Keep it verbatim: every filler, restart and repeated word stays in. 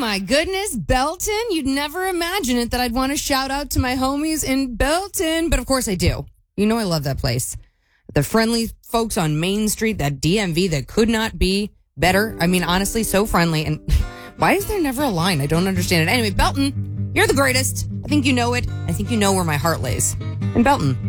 my goodness, Belton. You'd never imagine it that I'd want to shout out to my homies in Belton. But of course I do. You know I love that place. The friendly folks on Main Street, that D M V that could not be better. I mean, honestly, so friendly. And why is there never a line? I don't understand it. Anyway, Belton, you're the greatest. I think you know it. I think you know where my heart lays. In Belton.